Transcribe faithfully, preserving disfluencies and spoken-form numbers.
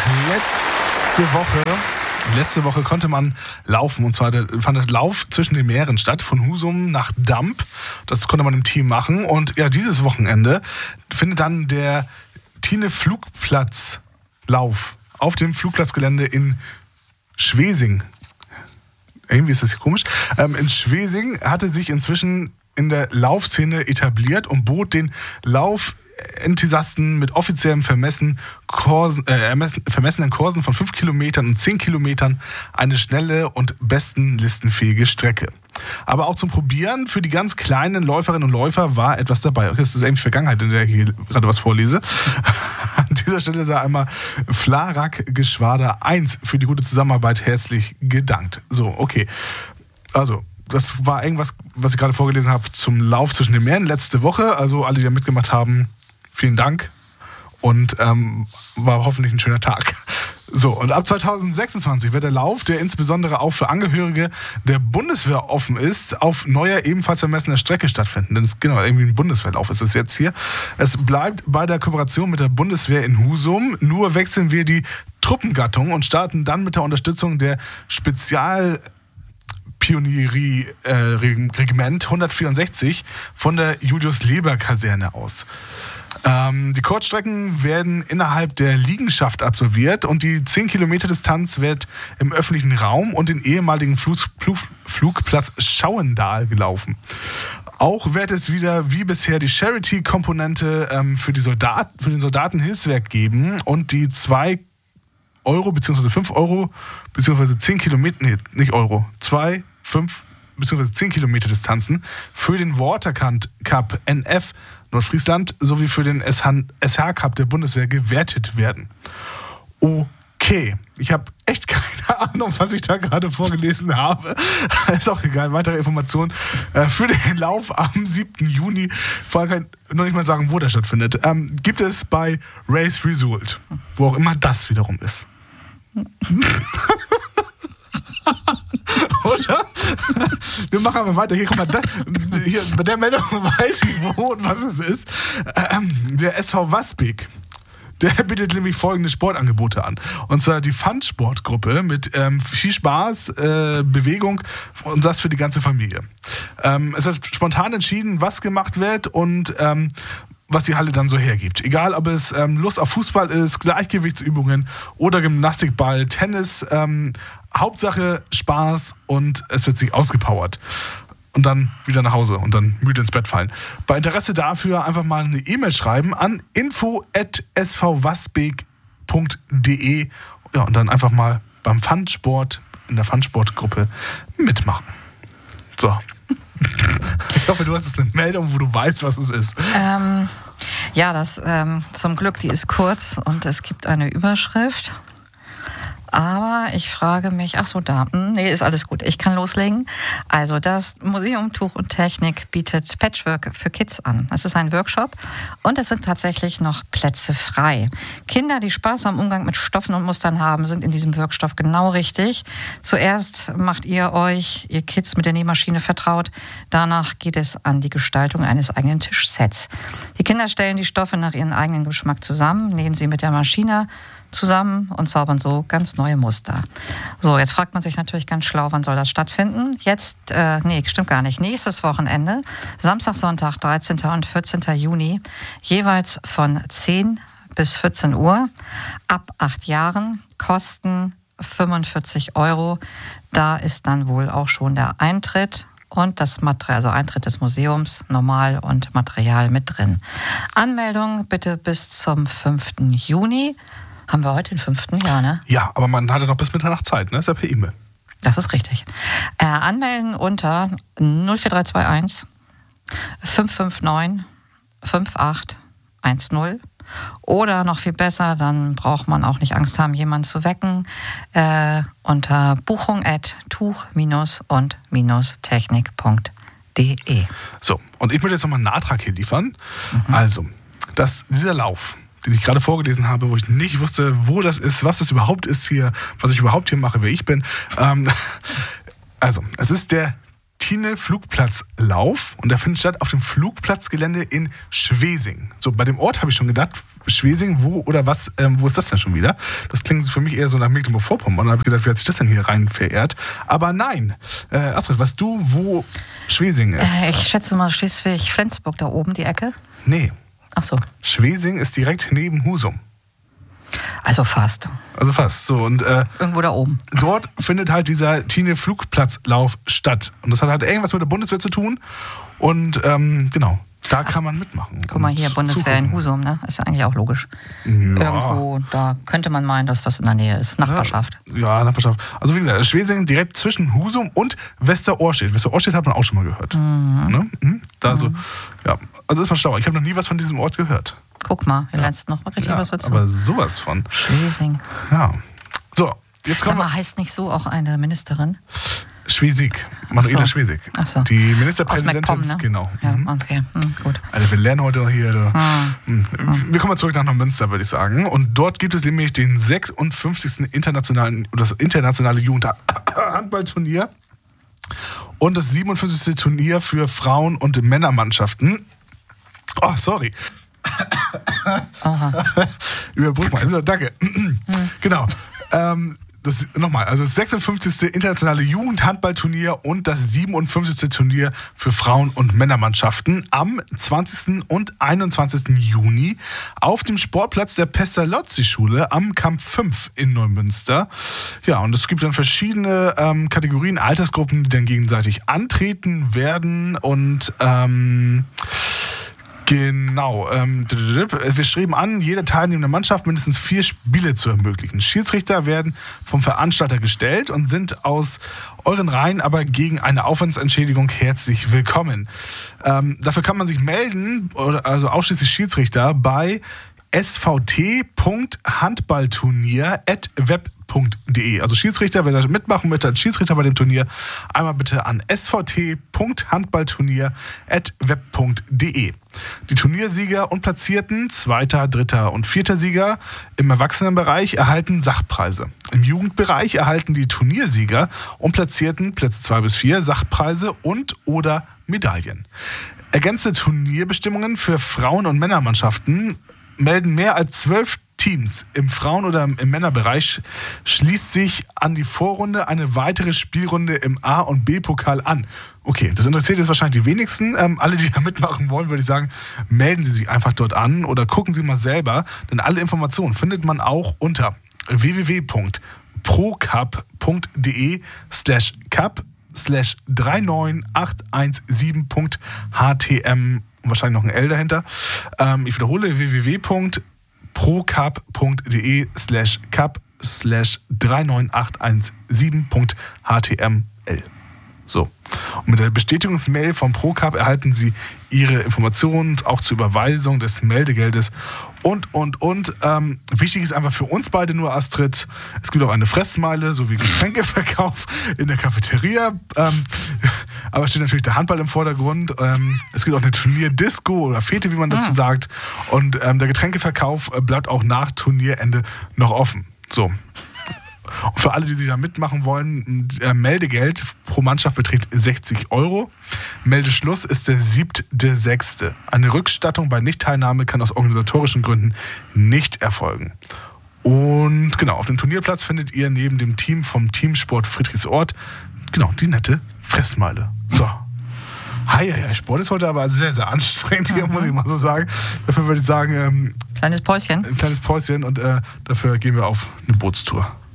letzte Woche, letzte Woche konnte man laufen. Und zwar der, fand der Lauf zwischen den Meeren statt, von Husum nach Damp. Das konnte man im Team machen. Und ja, dieses Wochenende findet dann der Tine Flugplatzlauf auf dem Flugplatzgelände in Schwesing. Irgendwie ist das hier komisch. Ähm, in Schwesing hatte sich inzwischen in der Laufszene etabliert und bot den Laufenthusiasten mit offiziellem Vermessen, Kursen, äh, vermessenen Kursen von fünf Kilometern und zehn Kilometern eine schnelle und bestenlistenfähige Strecke. Aber auch zum Probieren für die ganz kleinen Läuferinnen und Läufer war etwas dabei. Das ist eigentlich Vergangenheit, in der ich hier gerade was vorlese. An dieser Stelle sei einmal Flarak-Geschwader eins für die gute Zusammenarbeit herzlich gedankt. So, okay. Also, das war irgendwas, was ich gerade vorgelesen habe zum Lauf zwischen den Meeren letzte Woche. Also alle, die da mitgemacht haben, vielen Dank. Und ähm, war hoffentlich ein schöner Tag. So, und ab zwanzig sechsundzwanzig wird der Lauf, der insbesondere auch für Angehörige der Bundeswehr offen ist, auf neuer, ebenfalls vermessener Strecke stattfinden. Denn es, genau, irgendwie ein Bundeswehrlauf ist es jetzt hier. Es bleibt bei der Kooperation mit der Bundeswehr in Husum. Nur wechseln wir die Truppengattung und starten dann mit der Unterstützung der Spezial- Pionierie-Regiment hundertvierundsechzig von der Julius-Leber-Kaserne aus. Ähm, die Kurzstrecken werden innerhalb der Liegenschaft absolviert und die zehn Kilometer Distanz wird im öffentlichen Raum und den ehemaligen Flug, Flug, Flugplatz Schauendal gelaufen. Auch wird es wieder wie bisher die Charity-Komponente ähm, für, die Soldat, für den Soldatenhilfswerk geben und die zwei Euro bzw. fünf Euro bzw. zehn Kilometer, nee, nicht Euro, zwei, fünf bzw. zehn Kilometer Distanzen für den Waterkant Cup N F Nordfriesland sowie für den S H Cup der Bundeswehr gewertet werden. Okay, ich habe echt keine Ahnung, was ich da gerade vorgelesen habe. Ist auch egal, weitere Informationen äh, für den Lauf am siebten Juni, vor allem kann ich noch nicht mal sagen, wo der stattfindet, ähm, gibt es bei Race Result, wo auch immer das wiederum ist. Oder? Wir machen aber weiter. Hier, guck mal, da, hier, bei der Meldung weiß ich, wo und was es ist. Ähm, der S V Wasbeek, der bietet nämlich folgende Sportangebote an. Und zwar die Fun-Sport-Gruppe mit ähm, viel Spaß, äh, Bewegung und das für die ganze Familie. Ähm, es wird spontan entschieden, was gemacht wird und ähm, was die Halle dann so hergibt. Egal, ob es ähm, Lust auf Fußball ist, Gleichgewichtsübungen oder Gymnastikball, Tennis, ähm, Hauptsache Spaß und es wird sich ausgepowert. Und dann wieder nach Hause und dann müde ins Bett fallen. Bei Interesse dafür einfach mal eine E-Mail schreiben an info at s v wasbeek punkt d e, ja, und dann einfach mal beim Fun-Sport in der Fun-Sport-Gruppe mitmachen. So. Ich hoffe, du hast jetzt eine Meldung, wo du weißt, was es ist. Ähm, ja, das ähm, zum Glück, die ist kurz und es gibt eine Überschrift. Aber ich frage mich, ach so, da, nee, ist alles gut, ich kann loslegen. Also das Museum Tuch und Technik bietet Patchwork für Kids an. Es ist ein Workshop und es sind tatsächlich noch Plätze frei. Kinder, die Spaß am Umgang mit Stoffen und Mustern haben, sind in diesem Workshop genau richtig. Zuerst macht ihr euch, ihr Kids, mit der Nähmaschine vertraut. Danach geht es an die Gestaltung eines eigenen Tischsets. Die Kinder stellen die Stoffe nach ihrem eigenen Geschmack zusammen, nähen sie mit der Maschine zusammen und zaubern so ganz neue Muster. So, jetzt fragt man sich natürlich ganz schlau, wann soll das stattfinden? Jetzt, äh, nee, stimmt gar nicht. Nächstes Wochenende, Samstag, Sonntag, dreizehnten und vierzehnten Juni, jeweils von zehn bis vierzehn Uhr, ab acht Jahren, Kosten fünfundvierzig Euro. Da ist dann wohl auch schon der Eintritt und das Material, also Eintritt des Museums, normal und Material mit drin. Anmeldung bitte bis zum fünften Juni. Haben wir heute den fünften Jahr, ne? Ja, aber man hatte noch bis Mitternacht Zeit, ne? Das ist ja per E-Mail. Das ist richtig. Äh, anmelden unter null vier drei zwei eins fünf fünf neun fünf acht eins null. Oder noch viel besser, dann braucht man auch nicht Angst haben, jemanden zu wecken, äh, unter buchung at tuch und technik punkt d e. So, und ich möchte jetzt nochmal einen Nachtrag hier liefern. Mhm. Also, dass dieser Lauf, den ich gerade vorgelesen habe, wo ich nicht wusste, wo das ist, was das überhaupt ist hier, was ich überhaupt hier mache, wer ich bin. Ähm, also, es ist der Tine-Flugplatzlauf und der findet statt auf dem Flugplatzgelände in Schwesing. So, bei dem Ort habe ich schon gedacht, Schwesing, wo oder was, ähm, wo ist das denn schon wieder? Das klingt für mich eher so nach Mecklenburg-Vorpommern. Und da habe ich gedacht, wie hat sich das denn hier rein verehrt? Aber nein. Äh, Astrid, weißt du, wo Schwesing ist? Äh, ich schätze mal Schleswig-Flensburg da oben, die Ecke. Nee. Ach so. Schwesing ist direkt neben Husum. Also fast. Also fast. So, und, äh, Irgendwo da oben. Dort findet halt dieser Tine-Flugplatzlauf statt. Und das hat halt irgendwas mit der Bundeswehr zu tun. Und ähm, genau, da kann man mitmachen. Guck mal hier, Bundeswehr zugucken. In Husum, ne? Ist ja eigentlich auch logisch. Ja. Irgendwo, da könnte man meinen, dass das in der Nähe ist. Nachbarschaft. Ja, ja, Nachbarschaft. Also wie gesagt, Schwesing direkt zwischen Husum und Westerohrstedt. Westerohrstedt hat man auch schon mal gehört. Mhm. Ne? Mhm. Da mhm. so, ja. Also ist man schlauer. Ich habe noch nie was von diesem Ort gehört. Guck mal, hier ja. lernst du noch richtig ja, was dazu. Aber sowas von. Schwesing. Ja. So, jetzt kommen wir. Sag mal, heißt nicht so auch eine Ministerin? Schwesig. Manuela so. Schwesig. Ach so. Die Ministerpräsidentin. Aus MacPom, ne? Genau. Ja, mhm. okay. Hm, gut. Also wir lernen heute noch hier. Hm. Wir kommen mal zurück nach Neumünster, würde ich sagen. Und dort gibt es nämlich den sechsundfünfzigsten internationalen, das internationale Jugendhandballturnier und das siebenundfünfzigste Turnier für Frauen- und Männermannschaften. Oh, sorry. Aha. Überbrück mal. Also, danke. Hm. Genau. Ähm, das, nochmal, also das sechsundfünfzigste internationale Jugendhandballturnier und das siebenundfünfzigste Turnier für Frauen- und Männermannschaften am zwanzigsten und einundzwanzigsten Juni auf dem Sportplatz der Pestalozzi-Schule am Camp fünf in Neumünster. Ja, und es gibt dann verschiedene ähm, Kategorien, Altersgruppen, die dann gegenseitig antreten werden und ähm, Genau. Ähm, wir streben an, jeder teilnehmende Mannschaft mindestens vier Spiele zu ermöglichen. Schiedsrichter werden vom Veranstalter gestellt und sind aus euren Reihen aber gegen eine Aufwandsentschädigung herzlich willkommen. Ähm, dafür kann man sich melden, also ausschließlich Schiedsrichter, bei s v t punkt handballturnier at web punkt de. Also Schiedsrichter, wer da mitmachen möchte als Schiedsrichter bei dem Turnier, einmal bitte an s v t punkt handballturnier at web punkt de. Die Turniersieger und Platzierten, zweiter, dritter und vierter Sieger im Erwachsenenbereich erhalten Sachpreise. Im Jugendbereich erhalten die Turniersieger und Platzierten, Plätze zwei bis vier, Sachpreise und oder Medaillen. Ergänzte Turnierbestimmungen für Frauen- und Männermannschaften melden mehr als zwölf Teams im Frauen- oder im Männerbereich, schließt sich an die Vorrunde eine weitere Spielrunde im A- und B-Pokal an. Okay, das interessiert jetzt wahrscheinlich die wenigsten. Ähm, alle, die da mitmachen wollen, würde ich sagen, melden Sie sich einfach dort an oder gucken Sie mal selber, denn alle Informationen findet man auch unter w w w punkt procap punkt de slash cap slash drei neun acht eins sieben punkt h t m, wahrscheinlich noch ein L dahinter. Ähm, ich wiederhole, w w w punkt procap punkt de slash cap slash drei neun acht eins sieben punkt h t m l. So. Und mit der Bestätigungsmail vom Procap erhalten Sie Ihre Informationen auch zur Überweisung des Meldegeldes und, und, und. Ähm, wichtig ist einfach für uns beide nur, Astrid, es gibt auch eine Fressmeile sowie Getränkeverkauf in der Cafeteria. Ähm, aber steht natürlich der Handball im Vordergrund. Ähm, es gibt auch eine Turnierdisco oder Fete, wie man dazu sagt. Und ähm, der Getränkeverkauf bleibt auch nach Turnierende noch offen. So. Und für alle, die da mitmachen wollen, äh, Meldegeld pro Mannschaft beträgt sechzig Euro. Meldeschluss ist der siebte sechste Eine Rückstattung bei Nichtteilnahme kann aus organisatorischen Gründen nicht erfolgen. Und genau, auf dem Turnierplatz findet ihr neben dem Team vom Teamsport Friedrichsort genau die nette Fressmeile. So. Hi, hi, hi, Sport ist heute aber sehr, sehr anstrengend hier, mhm. muss ich mal so sagen. Dafür würde ich sagen, ähm, kleines Päuschen. Ein kleines Päuschen und äh, dafür gehen wir auf eine Bootstour.